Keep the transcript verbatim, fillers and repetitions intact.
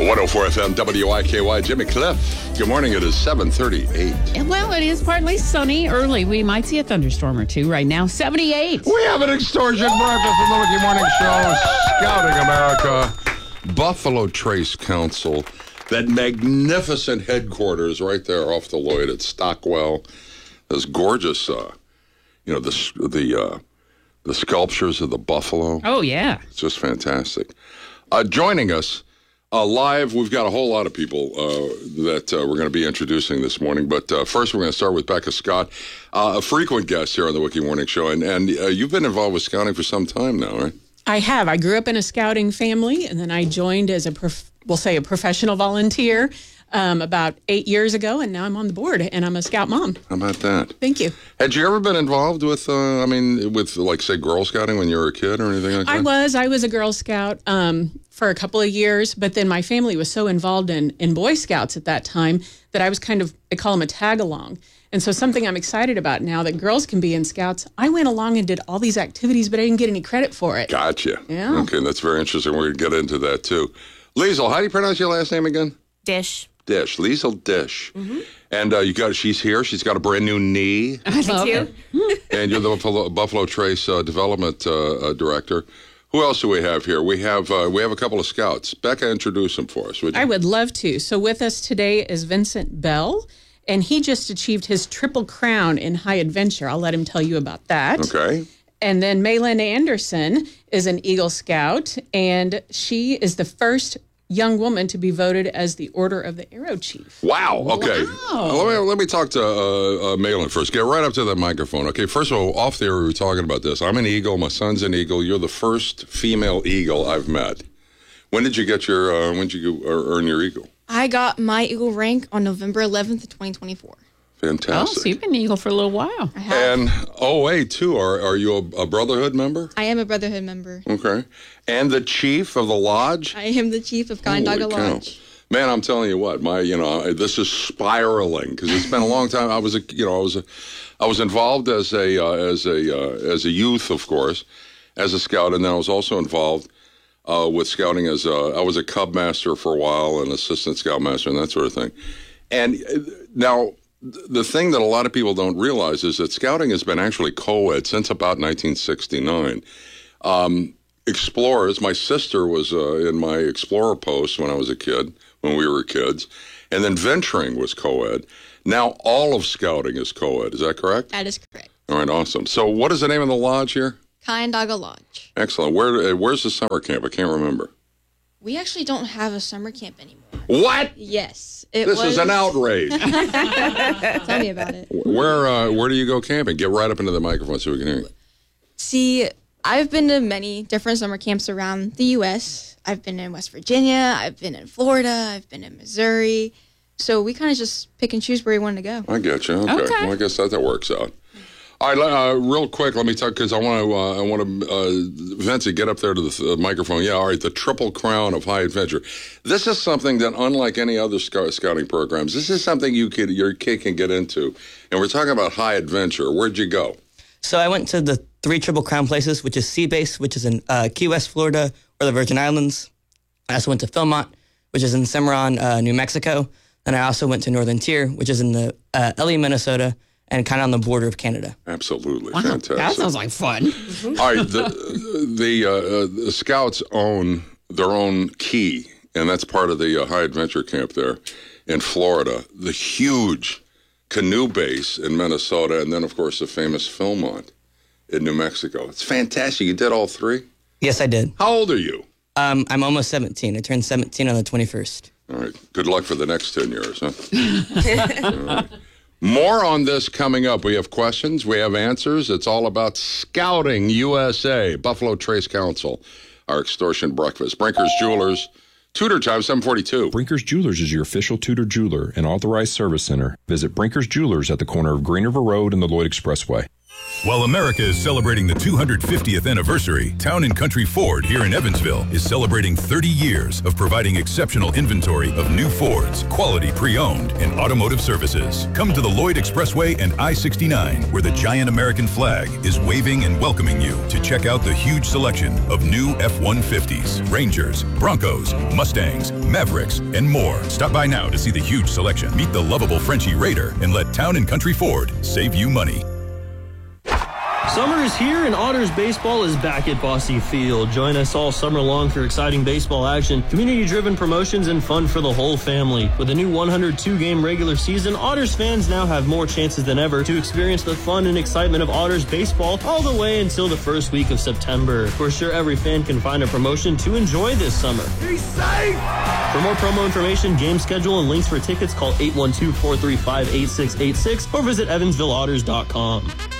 one oh four F M W I K Y, Jimmy Cliff. Good morning. It is seven thirty-eight. Well, it is partly sunny early. We might see a thunderstorm or two right now. seventy-eight. We have an extortion breakfast from the Wiki Morning Show. Scouting America. Buffalo Trace Council. That magnificent headquarters right there off the Lloyd at Stockwell. Those gorgeous, uh, you know, the the uh, the sculptures of the buffalo. Oh, yeah. It's just fantastic. Uh, joining us uh, live, we've got a whole lot of people uh, that uh, we're going to be introducing this morning. But uh, first, we're going to start with Becca Scott, uh, a frequent guest here on the Wiki Morning Show. And, and uh, you've been involved with scouting for some time now, right? I have. I grew up in a scouting family, and then I joined as a, prof- we'll say, a professional volunteer um, about eight years ago, and now I'm on the board, and I'm a scout mom. How about that? Thank you. Had you ever been involved with, uh, I mean, with, like, say, Girl Scouting when you were a kid or anything like that? I was. I was a Girl Scout um, for a couple of years, but then my family was so involved in, in Boy Scouts at that time that I was kind of, I call them a tag-along. And so something I'm excited about now that girls can be in Scouts, I went along and did all these activities, but I didn't get any credit for it. Gotcha. Yeah. Okay, that's very interesting. We're going to get into that, too. Liesl, how do you pronounce your last name again? Dish. Dish. Liesl Dish. Mm-hmm. And uh, you got, she's here. She's got a brand new knee. I love you. And you're the Buffalo, Buffalo Trace uh, Development uh, uh, Director. Who else do we have here? We have uh, we have a couple of scouts. Becca, introduce them for us, would you? I would love to. So with us today is Vincent Bell, and he just achieved his triple crown in high adventure. I'll let him tell you about that. Okay. And then Maylin Anderson is an Eagle Scout, and she is the first young woman to be voted as the Order of the Arrow Chief. Wow. Okay. Wow. Let me let me talk to uh, uh, Maylin first. Get right up to the microphone. Okay. First of all, off the air we were talking about this. I'm an Eagle. My son's an Eagle. You're the first female Eagle I've met. When did you get your? Uh, when did you earn your Eagle? I got my Eagle rank on November eleventh, twenty twenty-four. Fantastic. Oh, so you've been Eagle for a little while. I have. And O A too. Are are you a, a Brotherhood member? I am a Brotherhood member. Okay. And the chief of the lodge? I am the chief of Kandaga Holy cow. Lodge. Man, I'm telling you what, my you know this is spiraling because it's been a long time. I was a you know I was a, I was involved as a uh, as a uh, as a youth, of course, as a scout, and then I was also involved uh, with scouting as a, I was a cub master for a while, and assistant scoutmaster, and that sort of thing. And now the thing that a lot of people don't realize is that scouting has been actually co-ed since about nineteen sixty-nine. Um, Explorers, my sister was uh, in my Explorer post when I was a kid, when we were kids, and then venturing was co-ed. Now all of scouting is co-ed, is that correct? That is correct. All right, awesome. So what is the name of the lodge here? Kandaga Lodge. Excellent. Where Where's the summer camp? I can't remember. We actually don't have a summer camp anymore. What? Yes. It This was... is an outrage. Tell me about it. Where uh, Where do you go camping? Get right up into the microphone so we can hear you. See, I've been to many different summer camps around the U S I've been in West Virginia. I've been in Florida. I've been in Missouri. So we kind of just pick and choose where we wanted to go. I get you. Okay. Okay. Well, I guess that, that works out. All right, uh, real quick, let me talk because I want to. Uh, I want to. Uh, Vincent, get up there to the th- microphone. Yeah, all right. The Triple Crown of High Adventure. This is something that, unlike any other sc- scouting programs, this is something you could your kid can get into. And we're talking about high adventure. Where'd you go? So I went to the three Triple Crown places, which is Sea Base, which is in uh, Key West, Florida, or the Virgin Islands. I also went to Philmont, which is in Cimarron, uh, New Mexico. And I also went to Northern Tier, which is in the uh, L A, Minnesota, and kind of on the border of Canada. Absolutely. Wow, Fantastic. that sounds like fun. All right, the the, uh, uh, the Scouts own their own key, and that's part of the uh, High Adventure Camp there in Florida. The huge canoe base in Minnesota, and then, of course, the famous Philmont in New Mexico. It's fantastic. You did all three? Yes, I did. How old are you? Um, I'm almost seventeen. I turned seventeen on the twenty-first. All right. Good luck for the next ten years, huh? All right. More on this coming up. We have questions. We have answers. It's all about Scouting U S A, Buffalo Trace Council, our extortion breakfast. Brinker's Jewelers, Tudor time, seven forty-two. Brinker's Jewelers is your official Tudor jeweler and authorized service center. Visit Brinker's Jewelers at the corner of Green River Road and the Lloyd Expressway. While America is celebrating the two hundred fiftieth anniversary, Town and Country Ford here in Evansville is celebrating thirty years of providing exceptional inventory of new Fords, quality pre-owned, and automotive services. Come to the Lloyd Expressway and I sixty-nine, where the giant American flag is waving and welcoming you to check out the huge selection of new F one fifties, Rangers, Broncos, Mustangs, Mavericks, and more. Stop by now to see the huge selection. Meet the lovable Frenchie Raider and let Town and Country Ford save you money. Summer is here and Otters baseball is back at Bosse Field. Join us all summer long for exciting baseball action, community-driven promotions, and fun for the whole family. With a new one hundred two game regular season, Otters fans now have more chances than ever to experience the fun and excitement of Otters baseball all the way until the first week of September. We're sure every fan can find a promotion to enjoy this summer. Be safe! For more promo information, game schedule, and links for tickets, call eight one two, four three five, eight six eight six or visit evansville otters dot com.